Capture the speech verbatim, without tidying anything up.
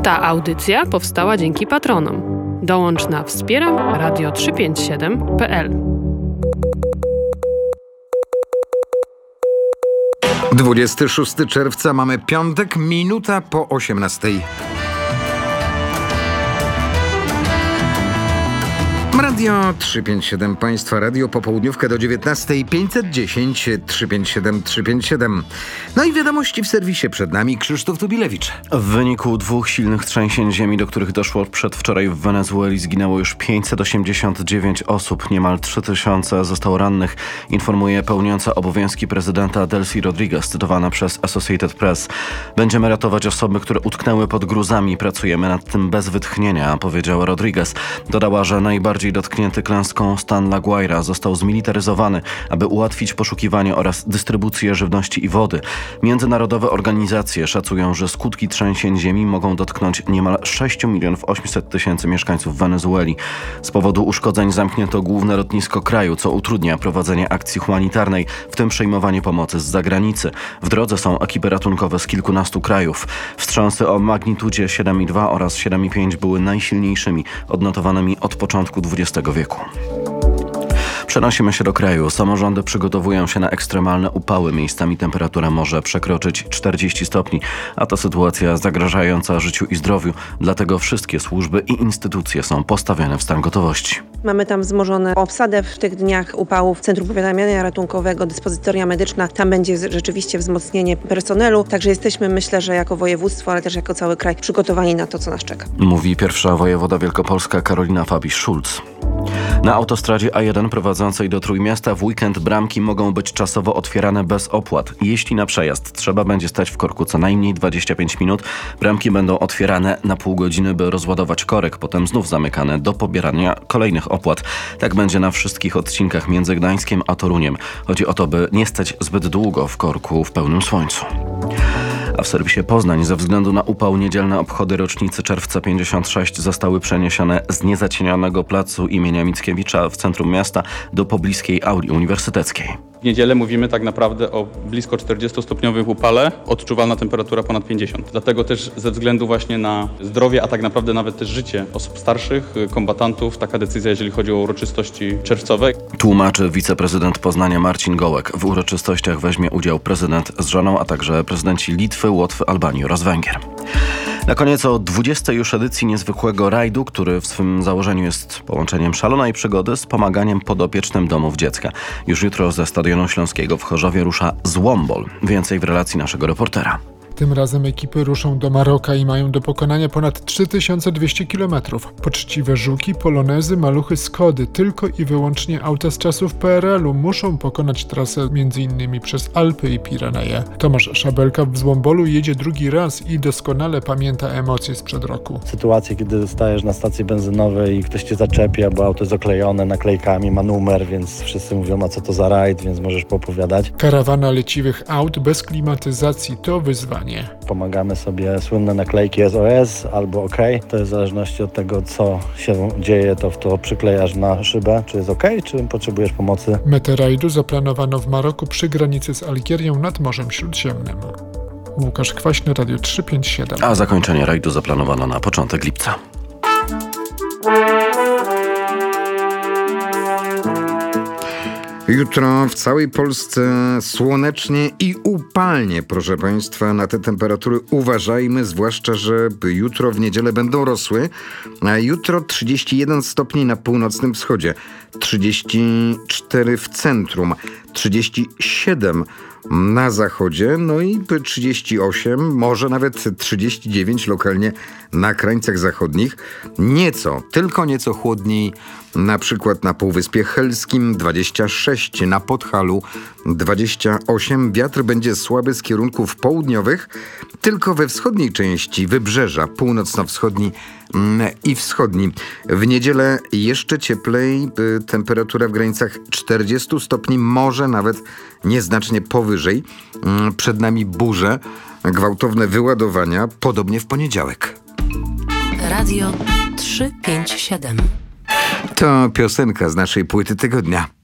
Ta audycja powstała dzięki patronom. Dołącz na wspieram radio trzysta pięćdziesiąt siedem kropka p l. dwudziestego szóstego czerwca, mamy piątek, minuta po osiemnastej. Radio trzysta pięćdziesiąt siedem, Państwa Radio, popołudniówkę do dziewiętnastej, pięćset dziesięć trzysta pięćdziesiąt siedem trzysta pięćdziesiąt siedem. No i wiadomości w serwisie, przed nami Krzysztof Tubilewicz. W wyniku dwóch silnych trzęsień ziemi, do których doszło przedwczoraj w Wenezueli, zginęło już pięćset osiemdziesiąt dziewięć osób, niemal trzy tysiące zostało rannych, informuje pełniąca obowiązki prezydenta Delcy Rodriguez, cytowana przez Associated Press. Będziemy ratować osoby, które utknęły pod gruzami, pracujemy nad tym bez wytchnienia, powiedziała Rodriguez. Dodała, że najbardziej dotknięty klęską stan La Guaira został zmilitaryzowany, aby ułatwić poszukiwanie oraz dystrybucję żywności i wody. Międzynarodowe organizacje szacują, że skutki trzęsień ziemi mogą dotknąć niemal sześć milionów osiemset tysięcy mieszkańców Wenezueli. Z powodu uszkodzeń zamknięto główne lotnisko kraju, co utrudnia prowadzenie akcji humanitarnej, w tym przyjmowanie pomocy z zagranicy. W drodze są ekipy ratunkowe z kilkunastu krajów. Wstrząsy o magnitudzie siedem przecinek dwa oraz siedem przecinek pięć były najsilniejszymi odnotowanymi od początku dwudziestego wieku. Przenosimy się do kraju. Samorządy przygotowują się na ekstremalne upały. Miejscami temperatura może przekroczyć czterdzieści stopni, a to sytuacja zagrażająca życiu i zdrowiu. Dlatego wszystkie służby i instytucje są postawione w stan gotowości. Mamy tam wzmożone obsadę w tych dniach upałów. Centrum Powiadamiania Ratunkowego, dyspozytoria medyczna. Tam będzie rzeczywiście wzmocnienie personelu. Także jesteśmy, myślę, że jako województwo, ale też jako cały kraj przygotowani na to, co nas czeka. Mówi pierwsza wojewoda wielkopolska Karolina Fabisz-Schulz. Na autostradzie A jeden prowadzącej do Trójmiasta w weekend bramki mogą być czasowo otwierane bez opłat. Jeśli na przejazd trzeba będzie stać w korku co najmniej dwadzieścia pięć minut, bramki będą otwierane na pół godziny, by rozładować korek, potem znów zamykane do pobierania kolejnych opłat. Tak będzie na wszystkich odcinkach między Gdańskiem a Toruniem. Chodzi o to, by nie stać zbyt długo w korku w pełnym słońcu. A w serwisie Poznań ze względu na upał niedzielne obchody rocznicy Czerwca pięćdziesiąt sześć zostały przeniesione z niezacienionego placu imienia Mickiewicza w centrum miasta do pobliskiej auli uniwersyteckiej. W niedzielę mówimy tak naprawdę o blisko czterdziestostopniowym upale, odczuwalna temperatura ponad pięćdziesiąt. Dlatego też ze względu właśnie na zdrowie, a tak naprawdę nawet też życie osób starszych, kombatantów, taka decyzja, jeżeli chodzi o uroczystości czerwcowe. Tłumaczy wiceprezydent Poznania Marcin Gołek. W uroczystościach weźmie udział prezydent z żoną, a także prezydenci Litwy, Łotwy, Albanii oraz Węgier. Na koniec o dwudziestej już edycji niezwykłego rajdu, który w swym założeniu jest połączeniem szalonej przygody z pomaganiem podopiecznym domów dziecka. Już jutro ze Stadionu Śląskiego w Chorzowie rusza Złombol. Więcej w relacji naszego reportera. Tym razem ekipy ruszą do Maroka i mają do pokonania ponad trzy tysiące dwieście kilometrów. Poczciwe żuki, polonezy, maluchy, Skody, tylko i wyłącznie auta z czasów P R L u muszą pokonać trasę między innymi przez Alpy i Pireneje. Tomasz Szabelka w Złombolu jedzie drugi raz i doskonale pamięta emocje sprzed roku. Sytuacje, kiedy stajesz na stacji benzynowej i ktoś cię zaczepia, bo auto jest oklejone naklejkami, ma numer, więc wszyscy mówią, a co to za rajd, więc możesz poopowiadać. Karawana leciwych aut bez klimatyzacji to wyzwanie. Pomagamy sobie, słynne naklejki S O S albo OK. To jest w zależności od tego, co się dzieje, to w to przyklejasz na szybę, czy jest OK, czy potrzebujesz pomocy. Metę rajdu zaplanowano w Maroku przy granicy z Algierią nad Morzem Śródziemnym. Łukasz Kwaśny, Radio trzysta pięćdziesiąt siedem. A zakończenie rajdu zaplanowano na początek lipca. Jutro w całej Polsce słonecznie i upalnie, proszę Państwa. Na te temperatury uważajmy, zwłaszcza, że jutro w niedzielę będą rosły. A jutro trzydzieści jeden stopni na północnym wschodzie, trzydzieści cztery w centrum, trzydzieści siedem na zachodzie, no i trzydzieści osiem, może nawet trzydzieści dziewięć lokalnie na krańcach zachodnich. Nieco, tylko nieco chłodniej, na przykład na Półwyspie Helskim dwadzieścia sześć, na Podhalu dwadzieścia osiem. Wiatr będzie słaby z kierunków południowych, tylko we wschodniej części wybrzeża, północno-wschodni i wschodni. W niedzielę jeszcze cieplej, temperatura w granicach czterdzieści stopni, może nawet nieznacznie powyżej. Przed nami burze, gwałtowne wyładowania, podobnie w poniedziałek. Radio trzysta pięćdziesiąt siedem. To piosenka z naszej płyty tygodnia.